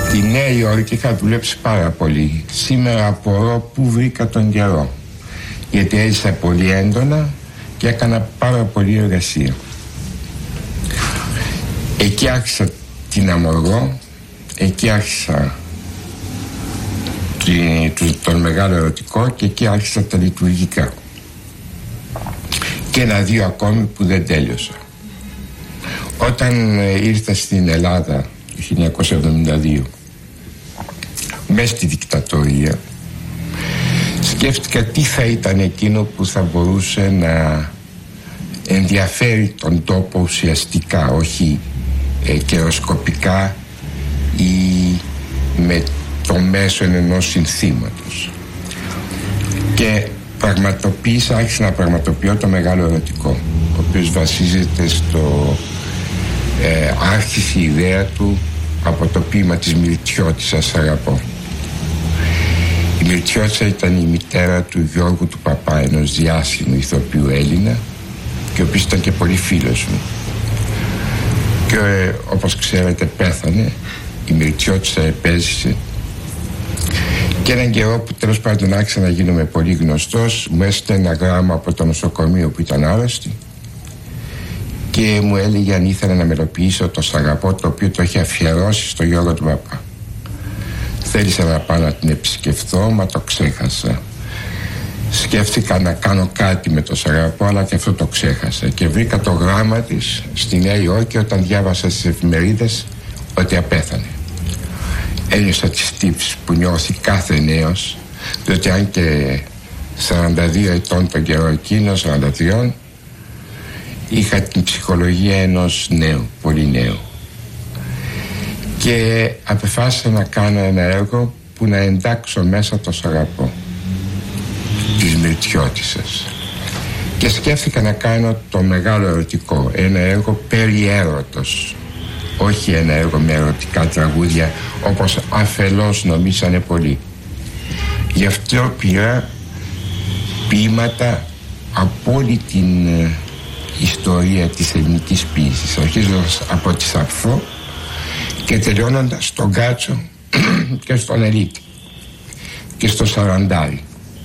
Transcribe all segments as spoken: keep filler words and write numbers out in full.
Στη Νέα Υόρκη είχα δουλέψει πάρα πολύ. Σήμερα απορώ πού βρήκα τον καιρό, γιατί έζησα πολύ έντονα και έκανα πάρα πολύ εργασία. Εκεί άρχισα την αμοργό, εκεί άρχισα τον μεγάλο ερωτικό και εκεί άρχισα τα λειτουργικά. Και ένα-δύο ακόμη που δεν τέλειωσα. Όταν ήρθα στην Ελλάδα το χίλια εννιακόσια εβδομήντα δύο, μέσα στη δικτατορία, σκέφτηκα τι θα ήταν εκείνο που θα μπορούσε να ενδιαφέρει τον τόπο ουσιαστικά, όχι ε, καιροσκοπικά ή με το μέσο ενός συνθήματος. Και πραγματοποίησα, άρχισα να πραγματοποιώ το μεγάλο ερωτικό, ο οποίος βασίζεται στο ε, άρχισε η ιδέα του από το ποίημα της Μυρτιώτισσας «Σ' αγαπώ». Η Μυρτιώτισσα ήταν η μητέρα του Γιώργου του Παπά, ενός διάσημου ηθοποιού Έλληνα, και ο οποίος ήταν και πολύ φίλος μου. Και ε, όπως ξέρετε πέθανε. Η Μυρτιώτισσα επέζησε. Και έναν καιρό που τέλος πάντων άρχισα να γίνομαι πολύ γνωστός, μου έστειλε ένα γράμμα από το νοσοκομείο που ήταν άρρωστη και μου έλεγε αν ήθελα να μελοποιήσω το «Σ' αγαπώ», το οποίο το είχε αφιερώσει στο Γιώργο του Παπά. Θέλησα να πάω να την επισκεφθώ, μα το ξέχασα. Σκέφτηκα να κάνω κάτι με το «Σ' αγαπώ», αλλά και αυτό το ξέχασα. Και βρήκα το γράμμα της στη Νέα Υόρκη όταν διάβασα στις εφημερίδες ότι απέθανε. Ένιωσα τις τύψεις που νιώθει κάθε νέος, διότι αν και σαράντα δύο ετών τον καιρό εκείνο, σαράντα τρία, είχα την ψυχολογία ενός νέου, πολύ νέου. Και αποφάσισα να κάνω ένα έργο που να εντάξω μέσα το «Σ' αγαπώ» της Μυρτιώτισσας. Και σκέφτηκα να κάνω το μεγάλο ερωτικό, ένα έργο περί έρωτος, όχι ένα έργο με ερωτικά τραγούδια όπως αφελώς νομίζανε πολλοί. Γι' αυτό πήρα ποίηματα από όλη την ε, ιστορία της ελληνικής ποίησης, αρχίζοντας από τη Σαφρό και τελειώνοντας στον Κάτσο και στον Ελίτη και στο Σαραντάρι.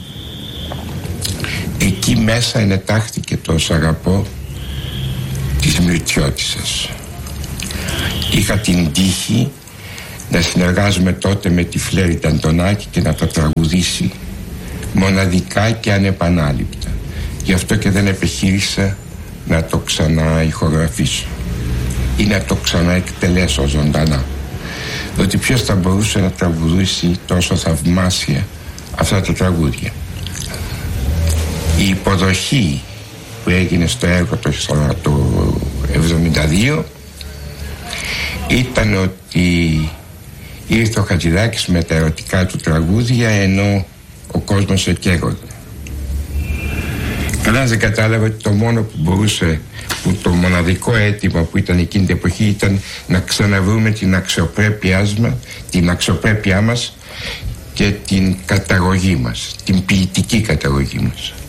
Εκεί μέσα ενετάχθηκε το «Σ' αγαπώ» της Μυρτιώτισσας. Είχα την τύχη να συνεργάζομαι τότε με τη Φλέρη Αντωνάκη και να τα τραγουδήσει μοναδικά και ανεπανάληπτα. Γι' αυτό και δεν επιχείρησα να το ξανά ηχογραφήσω ή να το ξανά εκτελέσω ζωντανά, διότι ποιος θα μπορούσε να τραγουδήσει τόσο θαυμάσια αυτά τα τραγούδια. Η υποδοχή που έγινε στο έργο το εβδομήντα δύο ήταν ότι ήρθε ο Χατζηδάκης με τα ερωτικά του τραγούδια ενώ ο κόσμος εκαίγονε. Κανένας δεν κατάλαβε ότι το μόνο που μπορούσε, που το μοναδικό αίτημα που ήταν εκείνη την εποχή ήταν να ξαναβρούμε την αξιοπρέπειά μας, την αξιοπρέπειά μας και την καταγωγή μας, την ποιητική καταγωγή μας.